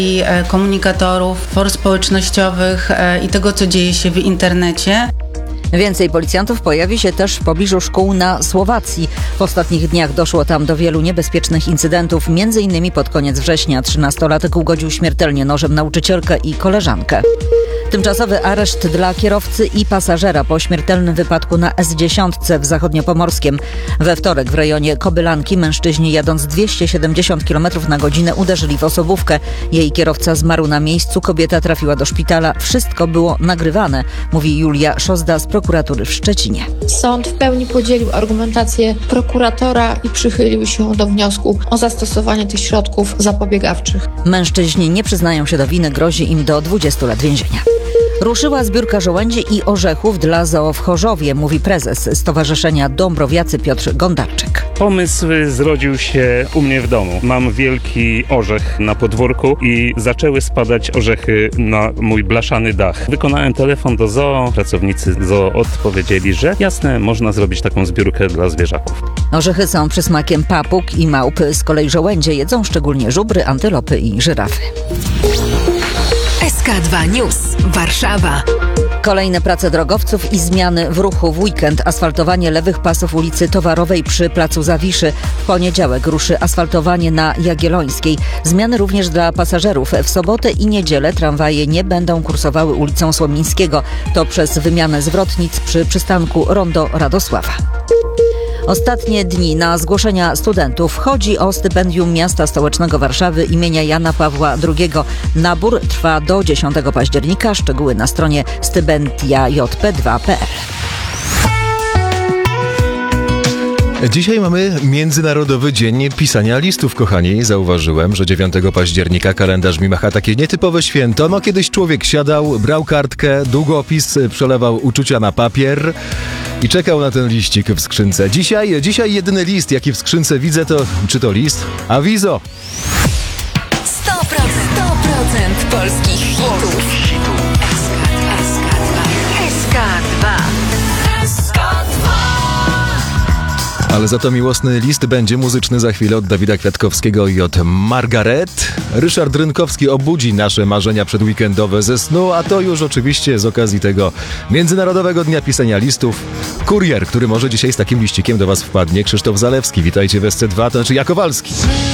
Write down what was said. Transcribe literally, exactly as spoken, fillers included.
i komunikatorów, for społecznościowych i tego, co dzieje się w internecie. Więcej policjantów pojawi się też w pobliżu szkół na Słowacji. W ostatnich dniach doszło tam do wielu niebezpiecznych incydentów. Między innymi pod koniec września trzynastolatek ugodził śmiertelnie nożem nauczycielkę i koleżankę. Tymczasowy areszt dla kierowcy i pasażera po śmiertelnym wypadku na S dziesięć w Zachodniopomorskiem. We wtorek w rejonie Kobylanki mężczyźni jadąc dwieście siedemdziesiąt kilometrów na godzinę uderzyli w osobówkę. Jej kierowca zmarł na miejscu, kobieta trafiła do szpitala. Wszystko było nagrywane, mówi Julia Szozda z prokuratury w Szczecinie. Sąd w pełni podzielił argumentację prokuratora i przychylił się do wniosku o zastosowanie tych środków zapobiegawczych. Mężczyźni nie przyznają się do winy, grozi im do dwudziestu lat więzienia. Ruszyła zbiórka żołędzi i orzechów dla zoo w Chorzowie, mówi prezes Stowarzyszenia Dąbrowiacy Piotr Gondarczyk. Pomysł zrodził się u mnie w domu. Mam wielki orzech na podwórku i zaczęły spadać orzechy na mój blaszany dach. Wykonałem telefon do zoo. Pracownicy zoo odpowiedzieli, że jasne, można zrobić taką zbiórkę dla zwierzaków. Orzechy są przysmakiem papug i małp. Z kolei żołędzie jedzą szczególnie żubry, antylopy i żyrafy. S K dwa News. Warszawa. Kolejne prace drogowców i zmiany w ruchu w weekend. Asfaltowanie lewych pasów ulicy Towarowej przy Placu Zawiszy. W poniedziałek ruszy asfaltowanie na Jagiellońskiej. Zmiany również dla pasażerów. W sobotę i niedzielę tramwaje nie będą kursowały ulicą Słomińskiego. To przez wymianę zwrotnic przy przystanku Rondo Radosława. Ostatnie dni na zgłoszenia studentów. Chodzi o stypendium Miasta Stołecznego Warszawy imienia Jana Pawła drugiego. Nabór trwa do dziesiątego października. Szczegóły na stronie stypendia j p dwa kropka p l. Dzisiaj mamy Międzynarodowy Dzień Pisania Listów, kochani. Zauważyłem, że dziewiątego października kalendarz mi macha takie nietypowe święto. No kiedyś człowiek siadał, brał kartkę, długopis, przelewał uczucia na papier i czekał na ten liścik w skrzynce. Dzisiaj, dzisiaj jedyny list, jaki w skrzynce widzę, to czy to list? Awizo! sto procent, sto procent polskich hitów. S K dwa. Ale za to miłosny list będzie muzyczny za chwilę od Dawida Kwiatkowskiego i od Margaret. Ryszard Rynkowski obudzi nasze marzenia przedweekendowe ze snu, a to już oczywiście z okazji tego Międzynarodowego Dnia Pisania Listów. Kurier, który może dzisiaj z takim liścikiem do Was wpadnie, Krzysztof Zalewski. Witajcie w S C dwa, to znaczy Jakowalski.